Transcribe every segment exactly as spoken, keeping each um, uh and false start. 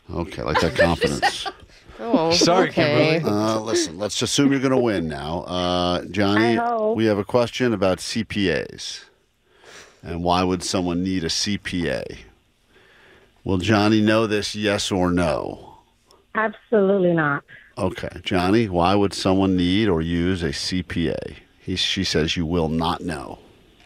Okay, like that confidence. Oh, Sorry, okay. Kimberly. Uh, listen, let's assume you're going to win now. Uh, Johnny, I hope. we have a question about C P As. And why would someone need a C P A? Will Johnny know this, yes or no? Absolutely not. Okay. Johnny, why would someone need or use a C P A? He, she says you will not know.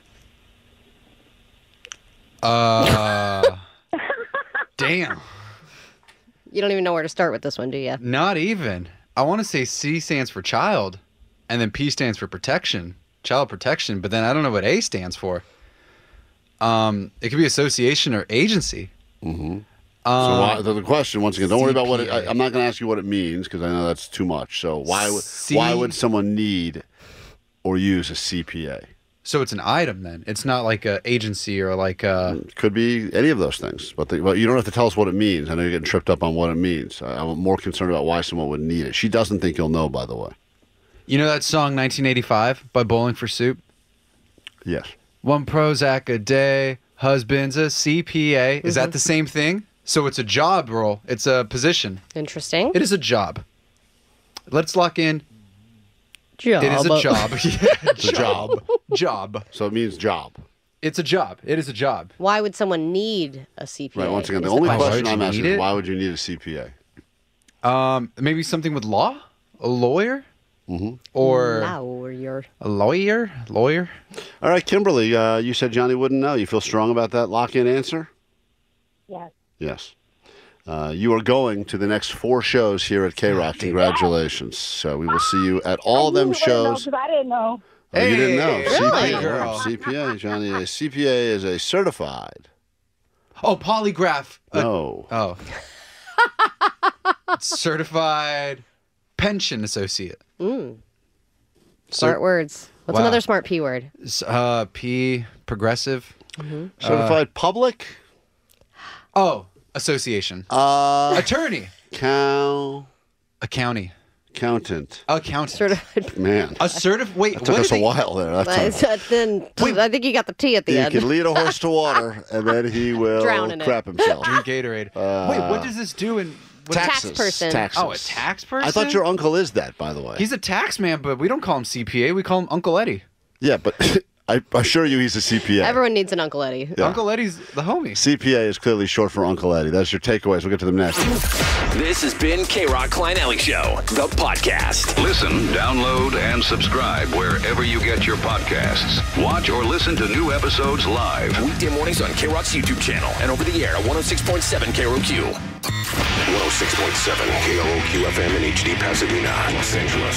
Uh, damn. You don't even know where to start with this one, do you? Not even. I want to say C stands for child, and then P stands for protection, child protection, but then I don't know what A stands for. Um, it could be association or agency. Mm-hmm. Um, So why, the, the question, once again, don't worry about what it, C P A. I, I'm not going to ask you what it means because I know that's too much. So why would C- why would someone need or use a C P A? So it's an item then. It's not like a agency or like a... It could be any of those things, but, the, but you don't have to tell us what it means. I know you're getting tripped up on what it means. I, I'm more concerned about why someone would need it. She doesn't think you'll know, by the way. You know that song nineteen eighty-five by Bowling for Soup? Yes. One Prozac a day, husband's a C P A. Is that the same thing? So it's a job role. It's a position. Interesting. It is a job. Let's lock in. Job. It is a job. Yeah, It's a job. Job. So it means job. It's a job. It is a job. Why would someone need a C P A? Right. Once again, the is only Why would question you I'm asking need is it? why would you need a C P A? Um, maybe something with law? A lawyer? Mm-hmm. Or Now you're... a lawyer? Lawyer? All right, Kimberly, uh, you said Johnny wouldn't know. You feel strong about that lock-in answer? Yes. Yes. Uh, you are going to the next four shows here at K-Rock. Congratulations. So we will see you at all them shows. Because I didn't know. Oh, you didn't know. Hey, C P A. girl. C P A, Johnny. A C P A is a certified. Oh, polygraph. Uh, No. oh. Certified pension associate. Mm. So- Smart words. What's Wow. another smart P word? S- Uh, P, progressive. Certified public? Oh, association. Uh, Attorney. cow. A county. Accountant. Accountant. Certified. Man. A certif- Wait, It took what us is a it? while there. That's Uh, then I think you got the T at the You end. can lead a horse to water, and then he will Drown in it. crap himself. Drink Gatorade. Wait, what does this do in... What Tax Taxes. person. Taxes. Oh, a tax person? I thought your uncle is that, by the way. He's a tax man, but we don't call him C P A. We call him Uncle Eddie. Yeah, but I assure you he's a C P A. Everyone needs an Uncle Eddie. Yeah. Uncle Eddie's the homie. C P A is clearly short for Uncle Eddie. That's your takeaways. We'll get to them next. This has been K-Rock Klein Alley Show, the podcast. Listen, download, and subscribe wherever you get your podcasts. Watch or listen to new episodes live. Weekday mornings on K-Rock's YouTube channel and over the air at one oh six point seven K R O Q. one oh six point seven K R O Q F M in H D Pasadena, Los Angeles.